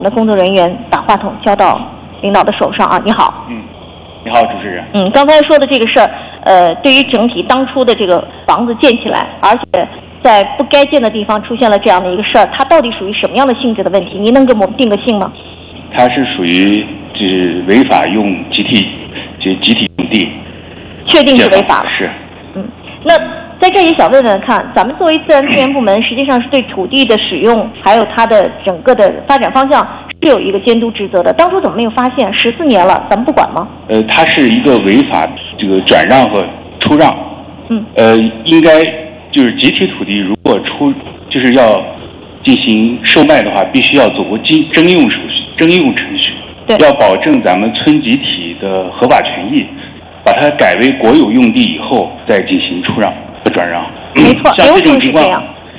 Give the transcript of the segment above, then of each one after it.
的工作人员把话筒交到领导的手上啊。你好。 你好，主持人。 刚才说的这个事儿，对于整体当初的这个房子建起来，而且在不该建的地方出现了这样的一个事儿，它到底属于什么样的性质的问题？您能给我们定个性吗？ 它是属于就是违法用集体用地， 确定是违法了。 是。 那在这也想问问看，咱们作为自然资源部门，实际上是对土地的使用还有它的整个的发展方向是有一个监督职责的。当初怎么没有发现？14年了，咱们不管吗？ 它是一个违法这个转让和出让。应该就是集体土地如果就是要进行售卖的话，必须要走过征用手续、征用程序，要保证咱们村集体的合法权益，把它改为国有用地以后再进行出让和转让。 没错， 像这种情况，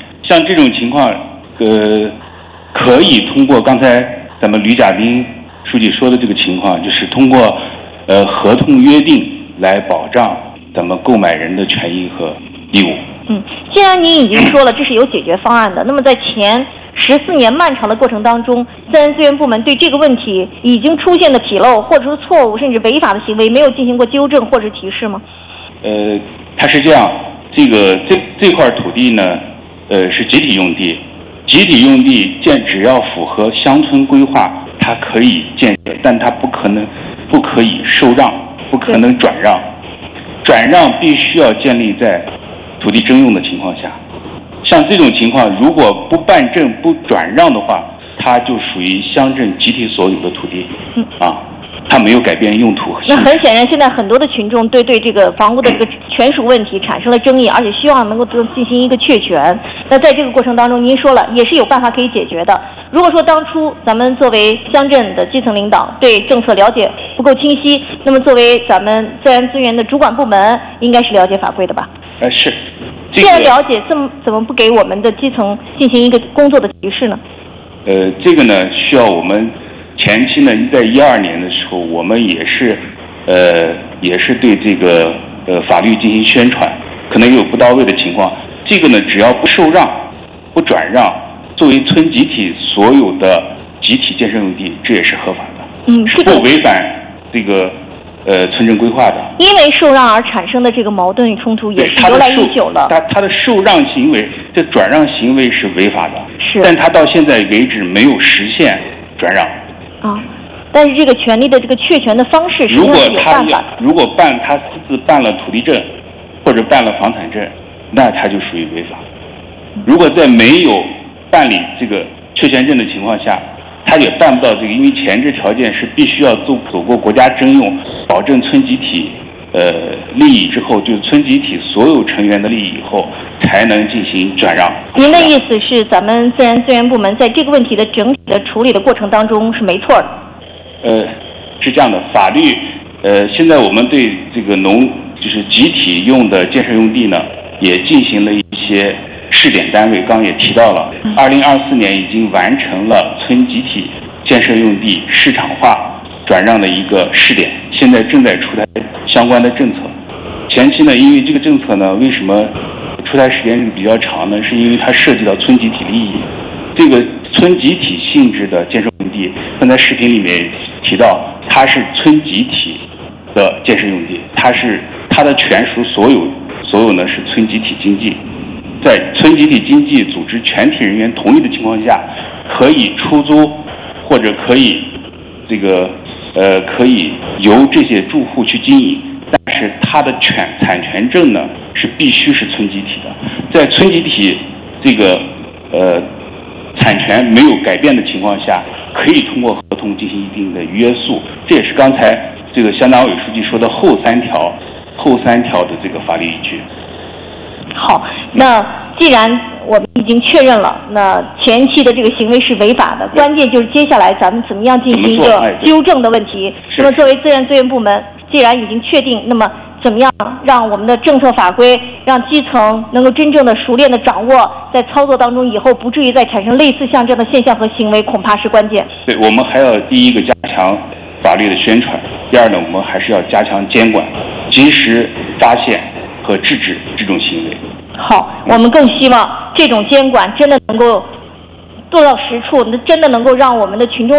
可以通过刚才咱们吕甲斌书记说的这个情况，就是通过合同约定来保障咱们购买人的权益和义务。 既然您已经说了这是有解决方案的，那么在前14年漫长的过程当中，自然资源部门对这个问题已经出现的纰漏或者说错误甚至违法的行为没有进行过纠正或者提示吗？ 它是这样，这块土地呢，是集体用地，集体用地只要符合乡村规划，它可以建设，但它不可以受让，不可能转让，转让必须要建立在土地征用的情况下。像这种情况，如果不办证不转让的话，它就属于乡镇集体所有的土地，它没有改变用途。 那很显然，现在很多的群众对这个房屋的这个权属问题产生了争议，而且希望能够进行一个确权。那在这个过程当中，您说了也是有办法可以解决的。如果说当初咱们作为乡镇的基层领导对政策了解不够清晰，那么作为咱们自然资源的主管部门，应该是了解法规的吧？ 是。 既然了解，怎么不给我们的基层进行一个工作的提示呢？ 这个呢，需要我们前期呢，在2012年的时候，我们也是对这个法律进行宣传，可能也有不到位的情况。这个呢，只要不受让、不转让，作为村集体所有的集体建设用地，这也是合法的，不违反这个村镇规划的。 因为受让而产生的这个矛盾与冲突也是由来已久了。 他的受让行为，这转让行为是违法的，但他到现在为止没有实现转让。 但是这个权利的这个确权的方式实际上是有办法的。 如果他私自办了土地证或者办了房产证，那他就属于违法。如果在没有办理这个确权证的情况下，他也办不到这个，因为前置条件是必须要走过国家征用，保证村集体利益之后，就是村集体所有成员的利益以后，才能进行转让。 您的意思是，咱们自然资源部门在这个问题的整体的处理的过程当中是没错的？ 是这样的，法律现在我们对这个就是集体用的建设用地呢，也进行了一些试点单位，刚刚也提到了，2024年已经完成了村集体建设用地市场化转让的一个试点，现在正在出台相关的政策。前期呢，因为这个政策呢，为什么出台时间比较长呢？是因为它涉及到村集体利益。这个村集体性质的建设用地，刚才视频里面提到，它是村集体的建设用地，它的权属所有呢是村集体经济。在村集体经济组织全体人员同意的情况下，可以出租或者可以由这些住户去经营，但是它的产权证呢是必须是村集体的。在村集体这个产权没有改变的情况下，可以通过合同进行一定的约束，这也是刚才这个乡党委书记说的后三条的这个法律依据。 好，那既然我们已经确认了，那前期的这个行为是违法的，关键就是接下来咱们怎么样进行一个纠正的问题。那么作为自然资源部门，既然已经确定，那么怎么样让我们的政策法规让基层能够真正的熟练的掌握，在操作当中以后不至于再产生类似像这样的现象和行为，恐怕是关键。 对，我们还要第一个加强法律的宣传，第二呢，我们还是要加强监管，及时发现和制止这种行为。 好，我们更希望这种监管真的能够做到实处，真的能够让我们的群众